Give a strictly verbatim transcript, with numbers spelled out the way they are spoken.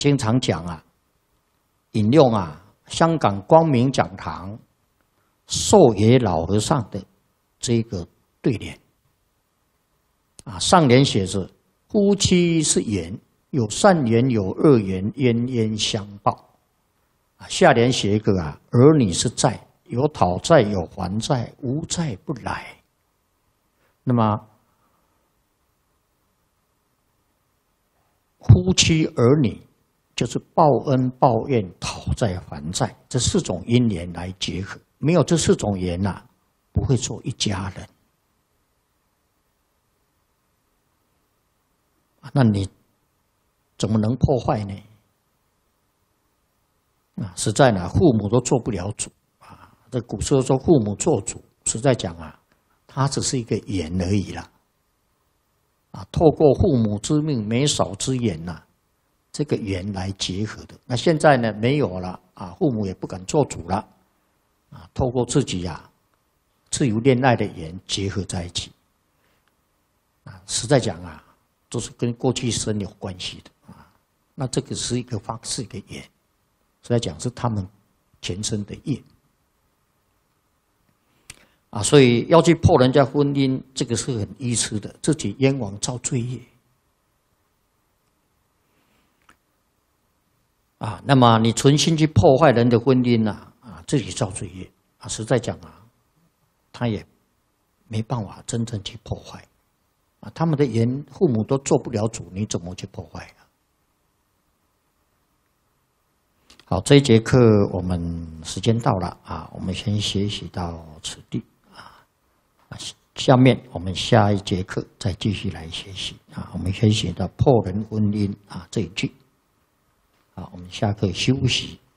经常讲啊，引用啊，香港光明讲堂寿爷老和尚的这个对联啊，上联写着“夫妻是缘，有善缘有恶缘，冤冤相报”。啊，下联写一个啊，“儿女是债，有讨债有还债，无债不来”。那么，夫妻儿女就是报恩、报怨、讨债、还债这四种因缘来结合。没有这四种缘呐、啊，不会做一家人。那你怎么能破坏呢？啊，实在呢，父母都做不了主啊。这古时候说父母做主，实在讲啊，它只是一个缘而已啦。啊，透过父母之命、媒妁之言呐、啊，这个缘来结合的。那现在呢，没有了啊，父母也不敢做主了啊，透过自己呀、啊，自由恋爱的缘结合在一起。啊，实在讲啊。都是跟过去生有关系的啊，那这个是一个方式，一个缘，所以讲是他们前生的业啊，所以要去破人家婚姻，这个是很愚痴的，自己冤枉造罪业啊。那么你存心去破坏人的婚姻呐，啊，自己造罪业啊，实在讲啊，他也没办法真正去破坏。啊，他们的缘，父母都做不了主，你怎么去破坏啊？好，这一节课我们时间到了啊，我们先学习到此地啊。下面我们下一节课再继续来学习啊。我们先学到破人婚姻啊这一句。好，我们下课休息。